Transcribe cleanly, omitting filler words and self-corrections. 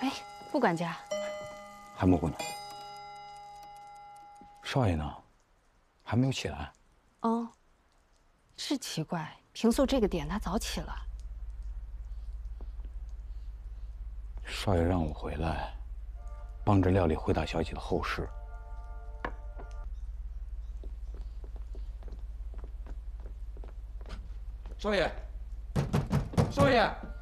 哎，顾管家， 韩木姑娘，少爷呢？还没有起来。 哦，是奇怪，平素这个点他早起了。 少爷让我回来，帮着料理惠大小姐的后事。 少爷，少爷。